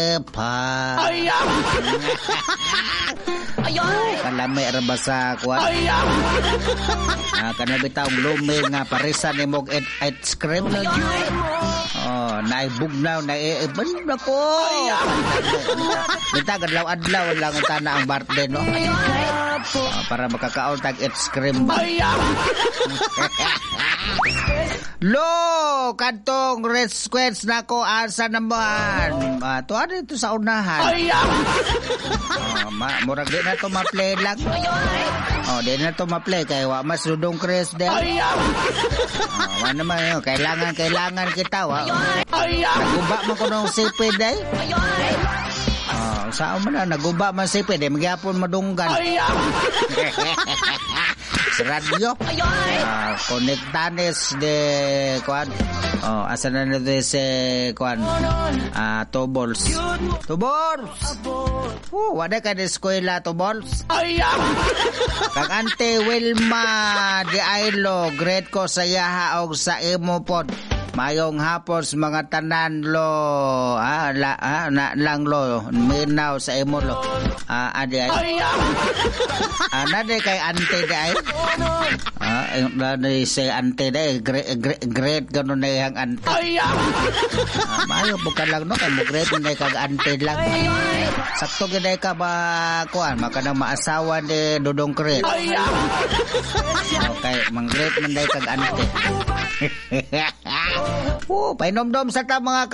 pa. Kalami ra ba sa kuan? Kana bitaw gloomy nga parisan ni mog ice cream. Naibugnaw na nako. Bitaw adlaw lang ang tana ang birthday no. Para makakaon tag ice cream ba. Lo, kantong request nako asa naman. Tuwa dito sa unahan. Murag di na to ma-play lang. Di na to ma-play kay wa mas Dudong Chris din. Wa naman yun. Kailangan kita wa. Naguba mo ko nung sipid day. Saan man na naguba man sipid day. Magyapon madunggan. Sa radyo. Konektanes de kuan. Asa na nito si kuan. Tobols. Wala ka na eskwela Tobols. Kag Ante Wilma de Ailo, great ko sa yaha og sa imo pod. Mayong hapos mga tanan lo. Lang lo. Minaw sa imo lo. Adi ay. Nade kay Ante de ay. Nade si Ante de great ganun na yung Ante. Mayo bukan lang no kay mo great na kag Ante lang. Sakto gid ka ba kuan maka na maasawa de Dudong Chris. Okay, mang great man dai kag Ante. Painom-dom sa ta mga